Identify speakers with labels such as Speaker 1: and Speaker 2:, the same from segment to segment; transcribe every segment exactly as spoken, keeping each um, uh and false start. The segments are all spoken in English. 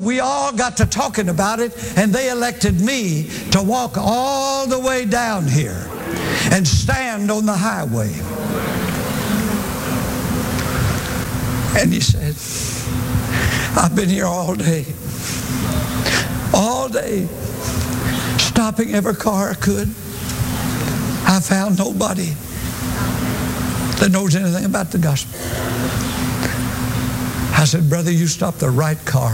Speaker 1: we all got to talking about it, and they elected me to walk all the way down here and stand on the highway. And he said, I've been here all day, all day, stopping every car I could. I found nobody that knows anything about the gospel. I said, brother, you stopped the right car.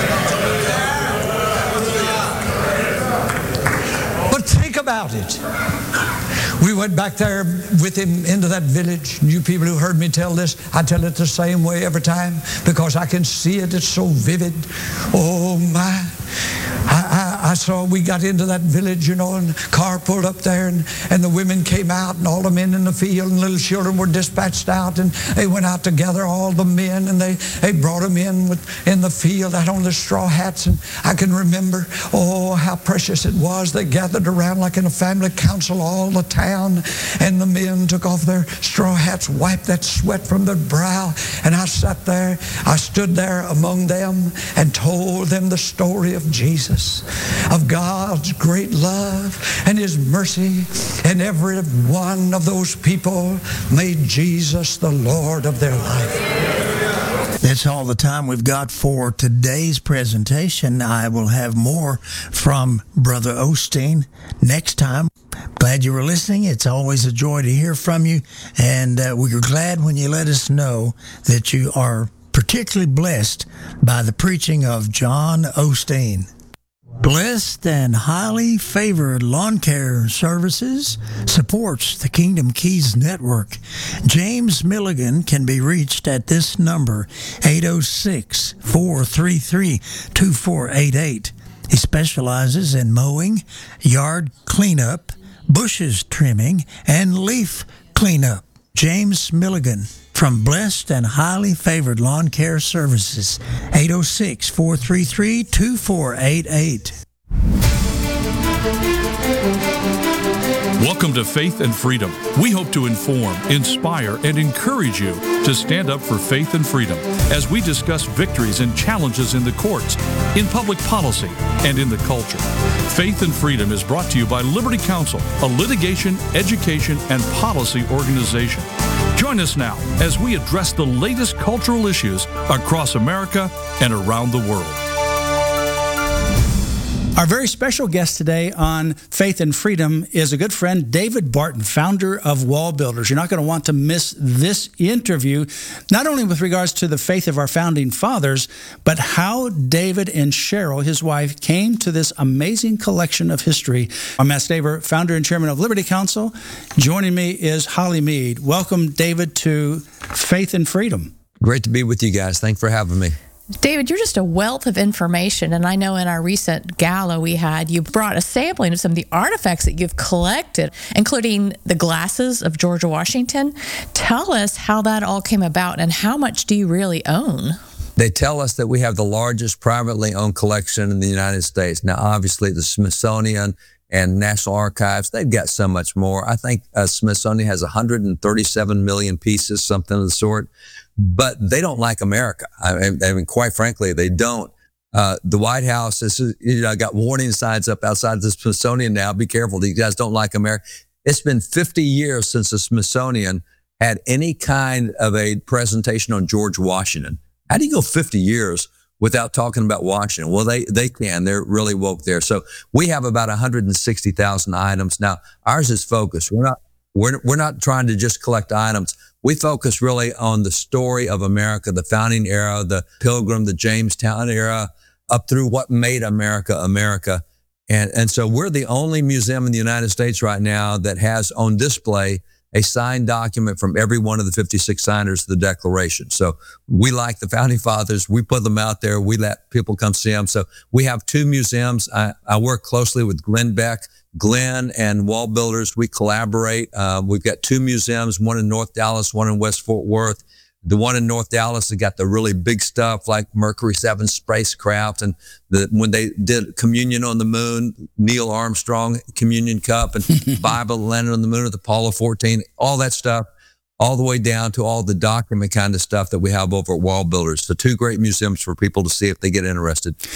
Speaker 1: But think about it. We went back there with him into that village. You people who heard me tell this, I tell it the same way every time because I can see it. It's so vivid. Oh, my. I, I, I saw we got into that village, you know, and the car pulled up there, and, and the women came out, and all the men in the field, and little children were dispatched out, and they went out together, all the men, and they, they brought them in with, in the field out on the straw hats. And I can remember, oh, how precious it was. They gathered around like in a family council, all the town, and the men took off their straw hats, wiped that sweat from their brow, and I sat there, I stood there among them and told them the story of Jesus, of God's great love and His mercy, and every one of those people made Jesus the Lord of their life.
Speaker 2: That's all the time we've got for today's presentation. I will have more from Brother Osteen next time. Glad you were listening. It's always a joy to hear from you, and uh, we're glad when you let us know that you are particularly blessed by the preaching of John Osteen. Blessed and Highly Favored Lawn Care Services supports the Kingdom Keys Network. James Milligan can be reached at this number, eight oh six, four three three, two four eight eight. He specializes in mowing, yard cleanup, bushes trimming, and leaf cleanup. James Milligan from Blessed and Highly Favored Lawn Care Services, eight oh six, four three three, two four eight eight.
Speaker 3: Welcome to Faith and Freedom. We hope to inform, inspire, and encourage you to stand up for faith and freedom as we discuss victories and challenges in the courts, in public policy, and in the culture. Faith and Freedom is brought to you by Liberty Counsel, a litigation, education, and policy organization. Join us now as we address the latest cultural issues across America and around the world.
Speaker 4: Our very special guest today on Faith and Freedom is a good friend, David Barton, founder of Wall Builders. You're not going to want to miss this interview, not only with regards to the faith of our founding fathers, but how David and Cheryl, his wife, came to this amazing collection of history. I'm Matt Staver, founder and chairman of Liberty Counsel. Joining me is Holly Mead. Welcome, David, to Faith and Freedom.
Speaker 5: Great to be with you guys. Thanks for having me.
Speaker 6: David, you're just a wealth of information, and I know in our recent gala we had, you brought a sampling of some of the artifacts that you've collected, including the glasses of George Washington. Tell us how that all came about, and how much do you really own?
Speaker 5: They tell us that we have the largest privately owned collection in the United States. Now, obviously, the Smithsonian and National Archives, they've got so much more. I think uh, Smithsonian has one hundred thirty-seven million pieces, something of the sort. But they don't like America. I mean, I mean quite frankly, they don't. Uh, the White House has, you know, got warning signs up outside the Smithsonian now. Be careful. These guys don't like America. It's been fifty years since the Smithsonian had any kind of a presentation on George Washington. How do you go fifty years without talking about Washington? Well, they, they can. They're really woke there. So we have about one hundred sixty thousand items. Now, ours is focused. We're not, we're, we're not trying to just collect items. We focus really on the story of America, the founding era, the Pilgrim, the Jamestown era, up through what made America America. And, and so we're the only museum in the United States right now that has on display a signed document from every one of the fifty-six signers of the Declaration. So we, like the Founding Fathers, we put them out there. We let people come see them. So we have two museums. I, I work closely with Glenn Beck. Glenn and Wall Builders, we collaborate. Uh, we've got two museums, one in North Dallas, one in West Fort Worth. The one in North Dallas has got the really big stuff like Mercury seven spacecraft, and the when they did communion on the moon, Neil Armstrong communion cup, and Bible landed on the moon with Apollo fourteen, all that stuff, all the way down to all the document kind of stuff that we have over at Wall Builders. So two great museums for people to see if they get interested.